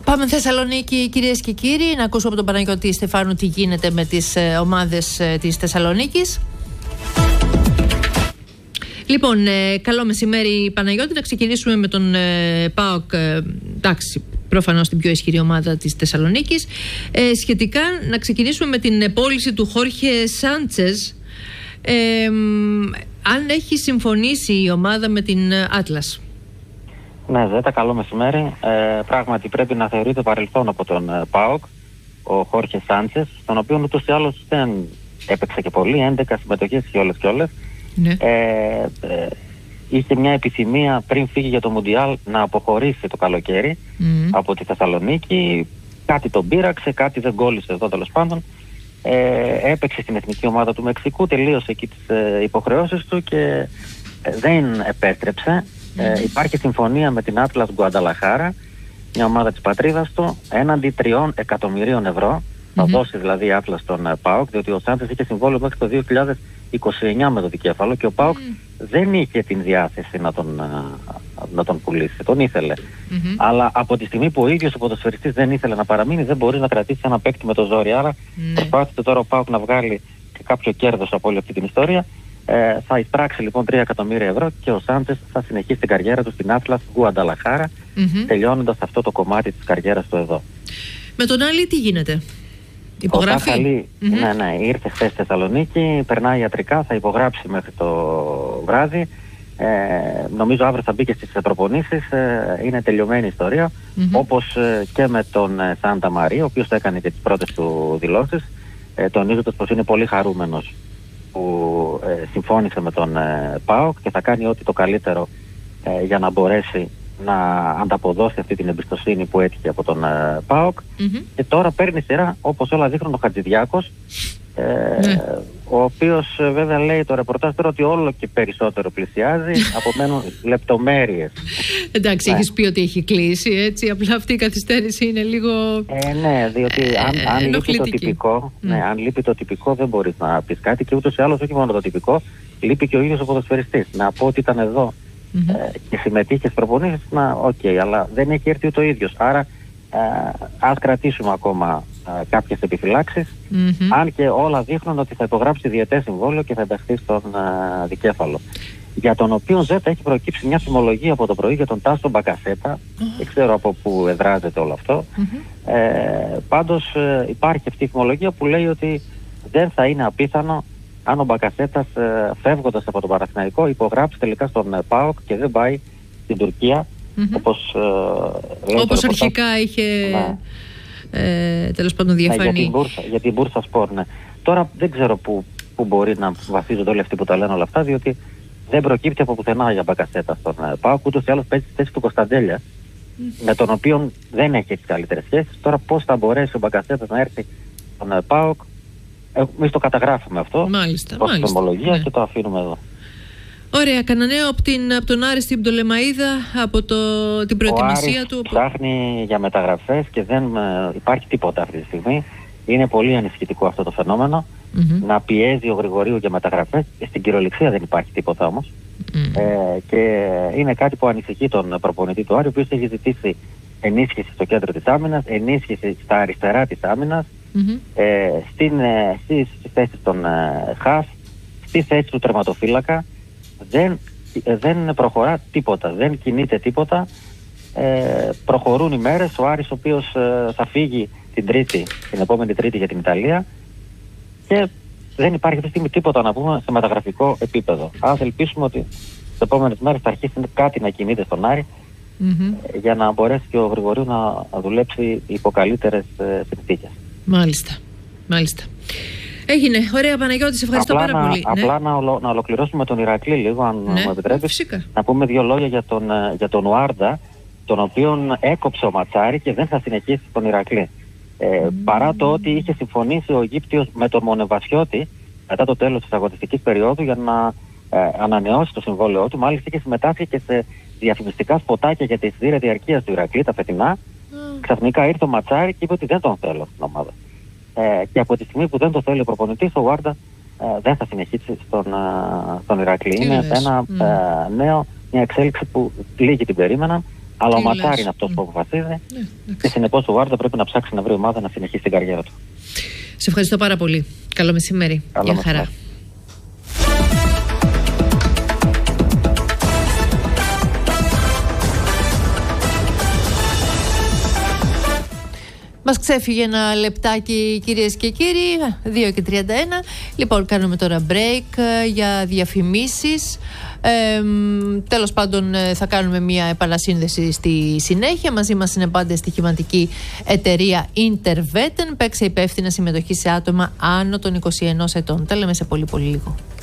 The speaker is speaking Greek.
Πάμε Θεσσαλονίκη, κυρίες και κύριοι, να ακούσουμε από τον Παναγιώτη Στεφάνου τι γίνεται με τις ομάδες της Θεσσαλονίκης. Λοιπόν, καλό μεσημέρι Παναγιώτη. Να ξεκινήσουμε με τον ΠΑΟΚ, εντάξει, προφανώς την πιο ισχυρή ομάδα της Θεσσαλονίκης. Σχετικά, να ξεκινήσουμε με την πώληση του Χόρχε Σάντσες. Αν έχει συμφωνήσει η ομάδα με την Άτλας. Ναι, Ζέτα, καλό μεσημέρι. Πράγματι πρέπει να θεωρείται παρελθόν από τον ΠΑΟΚ ο Χόρχε Σάντσες, τον οποίο ούτως ή άλλως δεν έπαιξε και πολύ, 11 συμμετοχές και όλες. Ναι. Είχε μια επιθυμία πριν φύγει για το Μουντιάλ να αποχωρήσει το καλοκαίρι από τη Θεσσαλονίκη. Κάτι τον πείραξε, κάτι δεν κόλλησε εδώ τέλος πάντων. Έπαιξε στην εθνική ομάδα του Μεξικού, τελείωσε εκεί τις υποχρεώσεις του και δεν επέστρεψε. Υπάρχει συμφωνία με την Άτλας Γκουανταλαχάρα, μια ομάδα της πατρίδας του, έναντι 3 εκατομμυρίων ευρώ. Θα δώσει δηλαδή η Άτλας στον ΠΑΟΚ, διότι ο Σάντσες είχε συμβόλαιο μέχρι το 2029 με το δικέφαλο και ο ΠΑΟΚ δεν είχε την διάθεση να τον πουλήσει, τον ήθελε. Αλλά από τη στιγμή που ο ίδιος ο ποδοσφαιριστής δεν ήθελε να παραμείνει, δεν μπορεί να κρατήσει ένα παίκτη με το ζόρι. Άρα προσπάθησε τώρα ο ΠΑΟΚ να βγάλει και κάποιο κέρδος από όλη αυτή την ιστορία. Θα εισπράξει λοιπόν 3 εκατομμύρια ευρώ και ο Σάντσες θα συνεχίσει την καριέρα του στην Άτλας Γκουανταλαχάρα, τελειώνοντας αυτό το κομμάτι της καριέρας του εδώ. Με τον Άλλη τι γίνεται? Υπογράφει? Ναι, ήρθε χθες στη Θεσσαλονίκη, περνάει ιατρικά, θα υπογράψει μέχρι το βράδυ. Νομίζω αύριο θα μπει και στις προπονήσεις. Είναι τελειωμένη η ιστορία, όπως και με τον Σάντα Μαρία, ο οποίος έκανε και τις πρώτες του δηλώσεις, τονίζοντας πως είναι πολύ χαρούμενος που συμφώνησε με τον ΠΑΟΚ και θα κάνει ό,τι το καλύτερο για να μπορέσει να ανταποδώσει αυτή την εμπιστοσύνη που έτυχε από τον ΠΑΟΚ. Και τώρα παίρνει σειρά, όπως όλα δείχνουν, ο Χατζηδιάκος, ο οποίος βέβαια λέει το ρεπορτάζ τώρα ότι όλο και περισσότερο πλησιάζει, απομένουν λεπτομέρειες. Εντάξει, έχεις πει ότι έχει κλείσει, έτσι, απλά αυτή η καθυστέρηση είναι λίγο ναι, διότι αν λείπει το τυπικό, αν λείπει το τυπικό δεν μπορείς να πεις κάτι και ούτως ή άλλως όχι μόνο το τυπικό, λείπει και ο ίδιος ο ποδοσφαιριστής. Να πω ότι ήταν εδώ και συμμετείχε στις προπονήσεις, αλλά δεν έχει έρθει ούτε ο ίδιος. Άρα ας κρατήσουμε ακόμα κάποιες επιφυλάξεις, αν και όλα δείχνουν ότι θα υπογράψει διετές συμβόλαιο και θα ενταχθεί στον δικέφαλο, για τον οποίο Ζέτα έχει προκύψει μια φημολογία από το πρωί για τον Τάσο Μπακασέτα. Δεν ξέρω από πού εδράζεται όλο αυτό. Πάντως υπάρχει αυτή η φημολογία που λέει ότι δεν θα είναι απίθανο αν ο Μπακασέτας φεύγοντας από τον Παναθηναϊκό υπογράψει τελικά στον ΠΑΟΚ και δεν πάει στην Τουρκία, όπως αρχικά είχε τέλος πάντων διαφανεί. Για την Μπούρσα Σπορ, ναι. Τώρα δεν ξέρω πού μπορεί να βασίζονται όλοι αυτοί που τα λένε όλα αυτά, διότι δεν προκύπτει από πουθενά για Μπακασέτα στον ΠΑΟΚ, ούτως ή άλλως παίζει στη θέση του Κωνσταντέλια, με τον οποίο δεν έχει τις καλύτερες σχέσεις. Τώρα πώς θα μπορέσει ο Μπακασέτας να έρθει στον ΠΑΟΚ? Εμείς το καταγράφουμε αυτό ως φημολογία και το αφήνουμε εδώ. Ωραία, κανένα νέο από τον Άρη στην Πτολεμαΐδα, από την προετοιμασία του? Ψάχνει για μεταγραφές και δεν υπάρχει τίποτα αυτή τη στιγμή. Είναι πολύ ανησυχητικό αυτό το φαινόμενο. Να πιέζει ο Γρηγορίου για μεταγραφές. Στην κυριολεξία δεν υπάρχει τίποτα όμως. Και είναι κάτι που ανησυχεί τον προπονητή του Άρη, ο οποίος έχει ζητήσει ενίσχυση στο κέντρο της άμυνας, ενίσχυση στα αριστερά της άμυνας, στις θέσεις των ΧΑΣ, στη θέση του τερματοφύλακα. Δεν προχωρά τίποτα, δεν κινείται τίποτα. Προχωρούν οι μέρες. Ο Άρης, ο οποίος θα φύγει την επόμενη Τρίτη για την Ιταλία, και δεν υπάρχει αυτή τη στιγμή τίποτα να πούμε σε μεταγραφικό επίπεδο. Ας ελπίσουμε ότι τις επόμενες μέρες θα αρχίσει κάτι να κινείται στον Άρη, για να μπορέσει και ο Γρηγορίου να δουλέψει υπό καλύτερες συνθήκες. Μάλιστα. Έγινε. Ωραία, Παναγιώτη, σε ευχαριστώ πάρα πολύ. Απλά να ολοκληρώσουμε τον Ηρακλή λίγο, αν μου επιτρέπεις. Φυσικά. Να πούμε δύο λόγια για τον Ουάρντα, τον οποίον έκοψε ο Ματσάρη και δεν θα συνεχίσει τον Ηρακλή. Παρά το ότι είχε συμφωνήσει ο Αιγύπτιος με τον Μονεβασιώτη μετά το τέλος της αγωνιστικής περίοδου για να ανανεώσει το συμβόλαιό του. Μάλιστα είχε συμμετάσχει και σε διαφημιστικά σποτάκια για τη εισιτήρια διαρκείας του Ηρακλή τα φετινά. Ξαφνικά ήρθε ο Ματσάρη και είπε ότι δεν τον θέλω στην ομάδα. Και από τη στιγμή που δεν το θέλει ο προπονητής, ο Ουάρντα δεν θα συνεχίσει στον Ηρακλή. Είναι ένα νέο, μια εξέλιξη που λίγοι την περίμεναν. Αλλά ο Ματσάρη είναι αυτός που αποφασίζει. Και συνεπώς ο Γουάρντα πρέπει να ψάξει να βρει ομάδα να συνεχίσει την καριέρα του. Σε ευχαριστώ πάρα πολύ. Καλό μεσημέρι. Γεια χαρά. Μας ξέφυγε ένα λεπτάκι, κυρίες και κύριοι, 2:31. Λοιπόν, κάνουμε τώρα break για διαφημίσεις. Τέλος πάντων, θα κάνουμε μια επανασύνδεση στη συνέχεια. Μαζί μας είναι πάντα η στοιχηματική εταιρεία Interveten. Παίξε υπεύθυνα συμμετοχή σε άτομα άνω των 21 ετών. Τα λέμε σε πολύ λίγο.